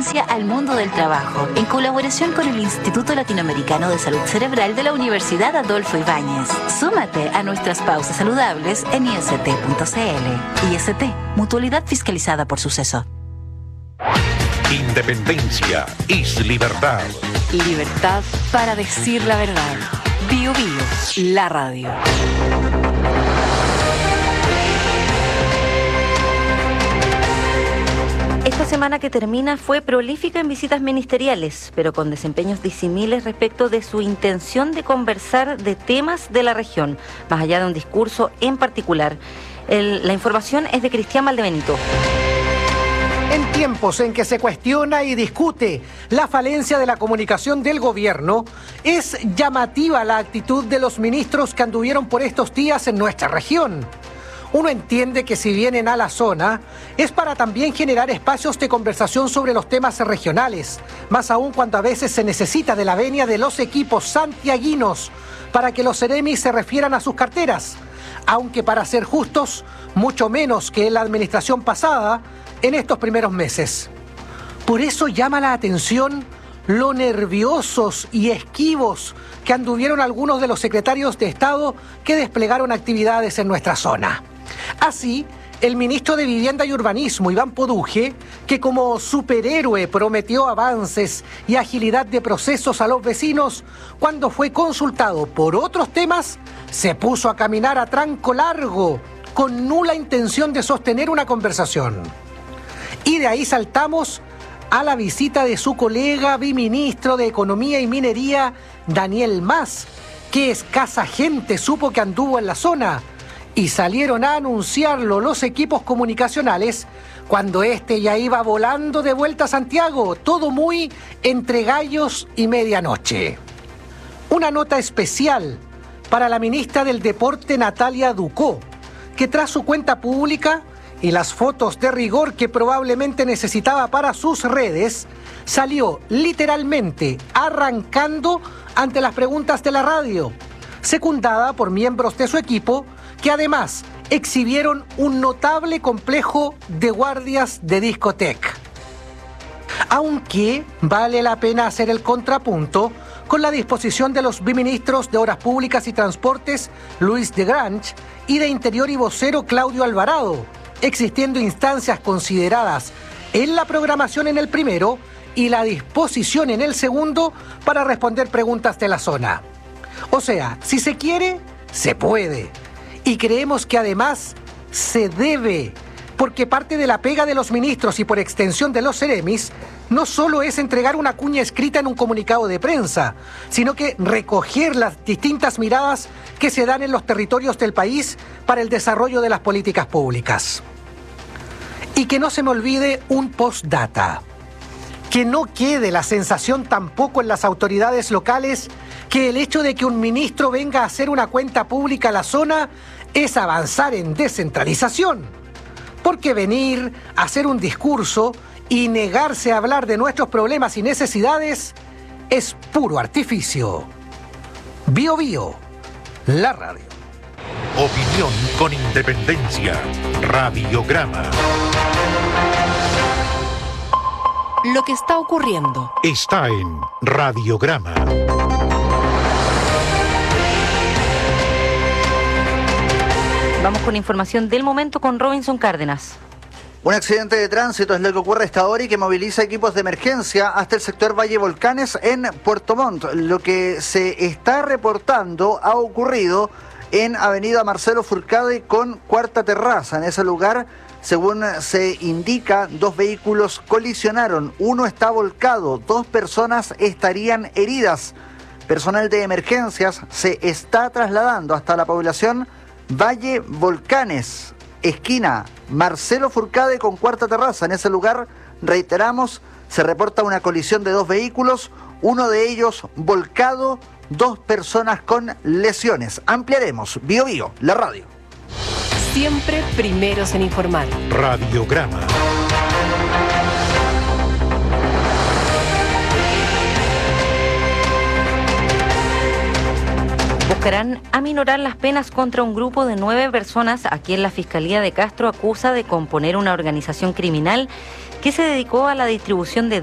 Independencia al mundo del trabajo, en colaboración con el Instituto Latinoamericano de Salud Cerebral de la Universidad Adolfo Ibáñez. Súmate a nuestras pausas saludables en ist.cl. IST, mutualidad fiscalizada por Suceso. Independencia es libertad. Libertad para decir la verdad. Bio Bio, la radio. Esta semana que termina fue prolífica en visitas ministeriales, pero con desempeños disímiles respecto de su intención de conversar de temas de la región, más allá de un discurso en particular. La información es de Cristian Valdebenito. En tiempos en que se cuestiona y discute la falencia de la comunicación del gobierno, es llamativa la actitud de los ministros que anduvieron por estos días en nuestra región. Uno entiende que si vienen a la zona es para también generar espacios de conversación sobre los temas regionales, más aún cuando a veces se necesita de la venia de los equipos santiaguinos para que los seremis se refieran a sus carteras, aunque para ser justos, mucho menos que en la administración pasada en estos primeros meses. Por eso llama la atención lo nerviosos y esquivos que anduvieron algunos de los secretarios de Estado que desplegaron actividades en nuestra zona. Así, el ministro de Vivienda y Urbanismo, Iván Poduje, que como superhéroe prometió avances y agilidad de procesos a los vecinos, cuando fue consultado por otros temas, se puso a caminar a tranco largo, con nula intención de sostener una conversación. Y de ahí saltamos a la visita de su colega biministro de Economía y Minería, Daniel Mas, que escasa gente supo que anduvo en la zona, y salieron a anunciarlo los equipos comunicacionales cuando este ya iba volando de vuelta a Santiago, todo muy entre gallos y medianoche. Una nota especial para la ministra del Deporte, Natalia Ducó, que tras su cuenta pública y las fotos de rigor que probablemente necesitaba para sus redes, salió literalmente arrancando ante las preguntas de la radio, secundada por miembros de su equipo que además exhibieron un notable complejo de guardias de discoteca. Aunque vale la pena hacer el contrapunto con la disposición de los biministros de Obras Públicas y Transportes, Luis de Grange, y de Interior y vocero, Claudio Alvarado, existiendo instancias consideradas en la programación en el primero y la disposición en el segundo para responder preguntas de la zona. O sea, si se quiere, se puede. Y creemos que además se debe, porque parte de la pega de los ministros y por extensión de los seremis no solo es entregar una cuña escrita en un comunicado de prensa, sino que recoger las distintas miradas que se dan en los territorios del país para el desarrollo de las políticas públicas. Y que no se me olvide un postdata. Que no quede la sensación tampoco en las autoridades locales que el hecho de que un ministro venga a hacer una cuenta pública a la zona es avanzar en descentralización. Porque venir a hacer un discurso y negarse a hablar de nuestros problemas y necesidades es puro artificio. Bio Bio, la radio. Opinión con independencia. Radiograma. Lo que está ocurriendo Está en Radiograma. Vamos con información del momento con Robinson Cárdenas. Un accidente de tránsito es lo que ocurre a esta hora y que moviliza equipos de emergencia hasta el sector Valle Volcanes en Puerto Montt. Lo que se está reportando ha ocurrido en Avenida Marcelo Furcade con Cuarta Terraza. En ese lugar, según se indica, 2 vehículos colisionaron. Uno está volcado, 2 personas estarían heridas. Personal de emergencias se está trasladando hasta la población Valle Volcanes, esquina Marcelo Furcade con Cuarta Terraza. En ese lugar, reiteramos, se reporta una colisión de 2 vehículos, uno de ellos volcado, 2 personas con lesiones. Ampliaremos. Bio Bio, la radio. siempre primeros en informar. Radiograma. Buscarán aminorar las penas contra un grupo de 9 personas a quien la Fiscalía de Castro acusa de componer una organización criminal que se dedicó a la distribución de